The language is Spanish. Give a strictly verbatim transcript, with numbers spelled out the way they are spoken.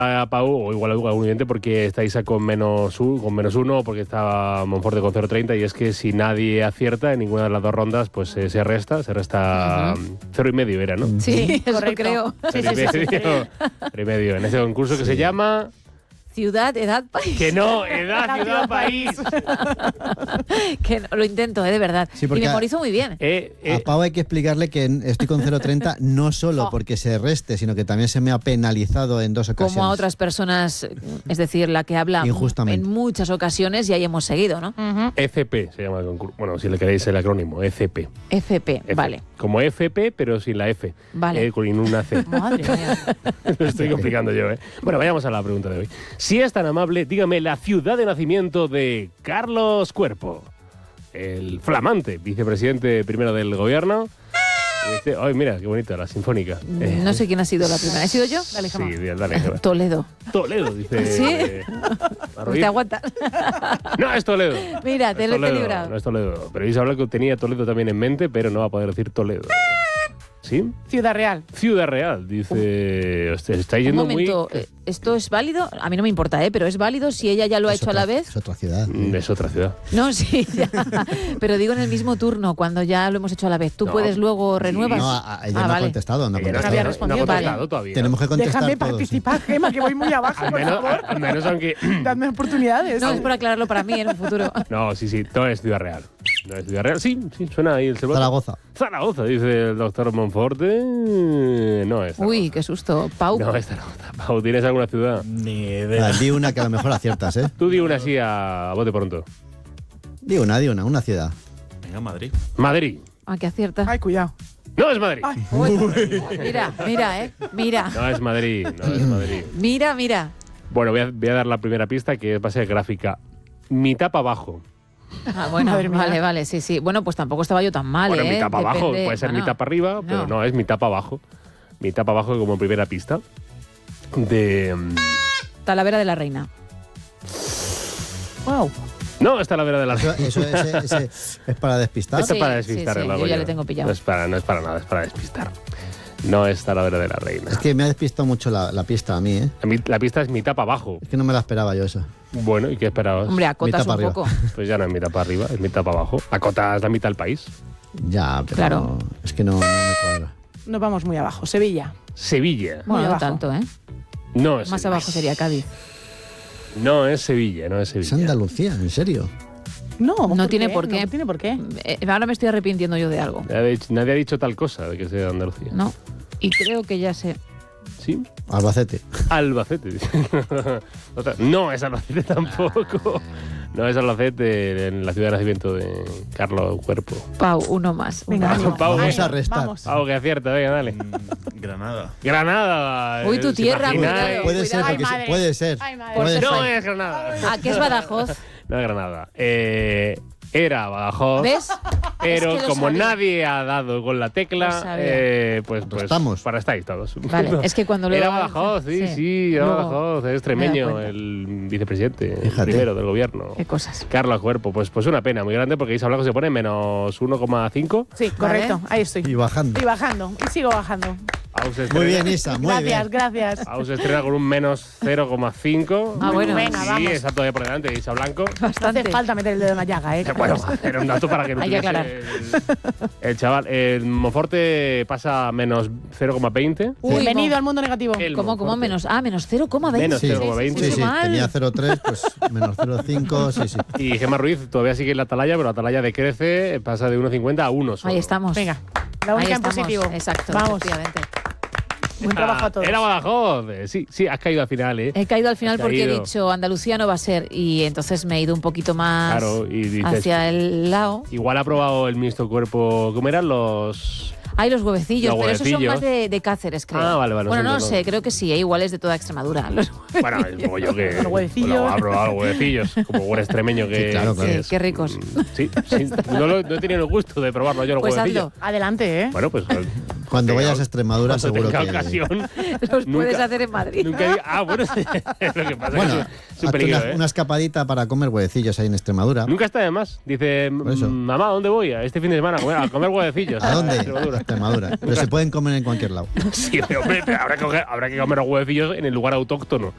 a Pau, o igual a algún oyente, porque está Isa con menos, un, con menos uno, porque está Monforte con cero coma treinta, y es que si nadie acierta en ninguna de las dos rondas, pues eh, se resta, se resta uh-huh. cero y medio era, ¿no? Sí, eso correcto. creo. Cero y medio, cero y medio, en ese concurso que sí. se llama... Ciudad, edad, país. Que no, edad, ciudad, país. Que no, lo intento, ¿eh? De verdad. Sí, y memorizo muy bien. Eh, eh. A Pau hay que explicarle que estoy con cero coma treinta no solo oh. porque se reste, sino que también se me ha penalizado en dos ocasiones. Como a otras personas, es decir, la que habla en muchas ocasiones y ahí hemos seguido, ¿no? Uh-huh. F P se llama el concurso. Bueno, si le queréis el acrónimo, F P. F P, F. Vale. Como F P, pero sin la F. Vale. Eh, con una C. Madre mía. Lo estoy complicando yo, ¿eh? Bueno, vayamos a la pregunta de hoy. Si es tan amable, dígame la ciudad de nacimiento de Carlos Cuerpo, el flamante vicepresidente primero del gobierno. Este, ay, mira, qué bonita, la sinfónica. Eh. No sé quién ha sido la primera. ¿He sido yo? Dale, sí, dale, Toledo. Toledo, dice. ¿Sí? Eh, pues te aguanta. No, es Toledo. Mira, te lo he librado. No es Toledo. Pero Isa habla que tenía Toledo también en mente, pero no va a poder decir Toledo. ¿Sí? Ciudad Real. Ciudad Real, dice. Usted está yendo Un momento, muy. ¿esto es válido? A mí no me importa, ¿eh? Pero ¿es válido si ella ya lo ha es hecho otra, a la vez? Es otra ciudad. Mm, es otra ciudad. No, sí, ya. Pero digo en el mismo turno, cuando ya lo hemos hecho a la vez. ¿Tú no, puedes luego renuevas? No, a, a ella ah, no vale. ha contestado. No ha Ella contestado. No había respondido. No ha contestado Vale. todavía. Tenemos que contestar Déjame todos. participar, Gemma, que voy muy abajo, Al por menos, favor. al menos aunque. Dadme oportunidades. No, es por aclararlo para mí en un futuro. No, sí, sí, todo es Ciudad Real. No es Ciudad Real. Sí, sí, suena ahí el celular. Zaragoza. Zaragoza, dice el doctor Monforte. No es Zaragoza. Uy, qué susto. Pau. No es Zaragoza. Pau, ¿tienes alguna ciudad? Ni idea. Ah, di una que a lo mejor aciertas, ¿eh? Tú di una así a, a bote pronto. Di una, di una, una ciudad. Venga, Madrid. Madrid. Ah, que acierta. Ay, cuidado. No es Madrid. Ay. Uy, mira, mira, ¿eh? Mira. No es Madrid, no es Madrid. Mira, mira. Bueno, voy a, voy a dar la primera pista, que va a ser gráfica. Mitad para abajo. Ah, bueno, Madre mía. vale, vale, sí, sí. Bueno, pues tampoco estaba yo tan mal, Bueno, ¿eh? mitad para abajo. Depende- Puede ser bueno, mitad para arriba, pero no, es mitad para abajo. Mitad para abajo como primera pista. De... mm, Talavera de la Reina. Wow. No, es Talavera de la Eso, eso ese- ese es para despistar. Esto Sí, es para sí, despistar, sí, el yo lago ya yo. le tengo pillado. No es para, no es para nada, es para despistar. No es Talavera de la Reina. Es que me ha despistado mucho la, la pista a mí, ¿eh? La, mi- la pista es mitad para abajo. Es que no me la esperaba yo esa. Bueno, ¿y qué esperabas? Hombre, acotas Mitad un para poco. Pues ya no es mitad para arriba, es mitad para abajo. Acotas la mitad del país. Ya, pero Claro. no, es que no, no me cuadra. Nos vamos muy abajo. Sevilla. Sevilla. Bueno, no abajo. tanto, ¿eh? No es Más Sevilla. abajo sería Cádiz. No es Sevilla, no es Es Sevilla. Andalucía, en serio. No, No tiene por qué. No tiene por qué. Eh, ahora me estoy arrepintiendo yo de algo. Nadie ha dicho, nadie ha dicho tal cosa de que sea Andalucía. No. Y creo que ya sé. ¿Sí? Albacete. Albacete. Otra- no es Albacete tampoco. No es Albacete, en la ciudad de nacimiento de Carlos Cuerpo. Pau, uno más. Venga, uno ánimo. más. Pau, Vamos a Ánimo, restar. vamos. Algo que acierta, venga, dale. Mm, Granada. Granada. Uy, tu ¿os tierra, imagináis? cuidado. Puede ser, Ay, porque se- madre. puede ser. Ay, madre. Puede Pues ser. No es Granada. Ah, que es Badajoz. No es Granada. Eh, era Badajoz. ¿Ves? Pero Es que lo como sabía. nadie ha dado con la Lo tecla, sabía. eh, pues, pues Estamos. para estáis todos. Vale, es que cuando lo Era hago- Badajoz, sí, sí. sí, era Luego Badajoz, es me he extremeño, dado cuenta. el vicepresidente, el Fíjate. primero del gobierno. Qué cosas. Carlos Cuerpo, pues, pues una pena muy grande porque Isa Blanco se pone menos uno coma cinco. Sí, correcto. Ahí estoy. Y bajando. Y bajando. Y sigo bajando. Aus se Muy estrena- bien, Isa, muy Gracias, bien. gracias. Aus se estrena con un menos cero coma cinco. Ah, bueno. Venga, Sí, vamos. está todavía por delante, Isa Blanco. No Bastante. hace falta meter el dedo en la llaga, ¿eh? Bueno, era un dato para que no Hay que tuviese aclarar. el, el chaval. El Monforte pasa a menos cero coma veinte. Uy, Bienvenido no. al mundo negativo. El ¿Cómo, cómo Monforte. menos? Ah, menos cero coma veinte. Menos Sí, cero coma veinte. sí, sí. mal. Tenía cero coma tres, pues menos cero coma cinco, sí, sí. Y Gemma Ruiz todavía sigue en la atalaya, pero la atalaya decrece, pasa de uno coma cincuenta a uno solo. Ahí estamos. Venga, la Ahí única en estamos. positivo. Exacto, Vamos. efectivamente. Buen trabajo a todos. Era Badajoz. Eh, Sí, sí, has caído al final, ¿eh? He caído al final Has porque he caído. dicho Andalucía no va a ser y entonces me he ido un poquito más Claro, y dices, hacia el lado. igual ha probado el ministro Cuerpo, ¿cómo eran los...? Hay los huevecillos, Los pero esos son huevecillos. más de, de Cáceres, creo. Ah, vale, vale, Bueno, no no sé, sé, no. creo que sí, ¿eh? Igual es de toda Extremadura. Los Bueno, como yo que... Los huevecillos. Bueno, ha probado los huevecillos, como buen extremeño que... Sí, claro, claro. que Sí, es. qué ricos. Mm, Sí, sí. No, lo- no he tenido el gusto de probarlo yo los Pues huevecillos. hazlo. Adelante, ¿eh? Bueno, pues... Cuando tenga- vayas a Extremadura, cuando seguro tenga que... ocasión... Los Nunca- puedes hacer en Madrid. Nunca he- Ah, bueno, sí. Lo que pasa Bueno, es que es un hazte peligro, una, ¿eh? una escapadita para comer huevecillos ahí en Extremadura. Nunca está de más. Dice, Por eso. mamá, ¿a dónde voy? A este fin de semana a comer, a comer huevecillos. ¿A dónde? Extremadura. Extremadura. Pero se pueden comer en cualquier lado. Sí, pero, hombre, pero habrá, que coger- habrá que comer los huevecillos en el lugar autóctono.